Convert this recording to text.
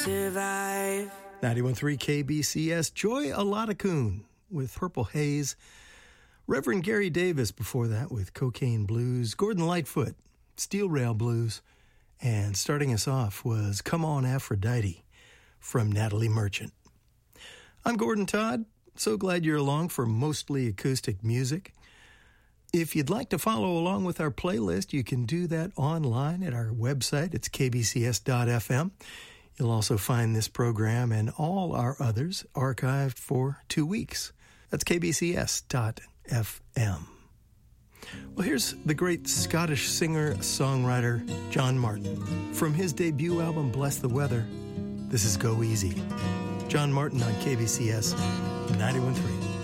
survive. 91.3 KBCS, Joy Aladacoon with Purple Haze. Reverend Gary Davis before that with Cocaine Blues. Gordon Lightfoot, Steel Rail Blues. And starting us off was Come On Aphrodite from Natalie Merchant. I'm Gordon Todd. So glad you're along for mostly acoustic music. If you'd like to follow along with our playlist, you can do that online at our website. It's kbcs.fm. You'll also find this program and all our others archived for 2 weeks. That's kbcs.fm. Well, here's the great Scottish singer-songwriter John Martin. From his debut album, Bless the Weather, this is Go Easy. John Martin on KBCS 91.3.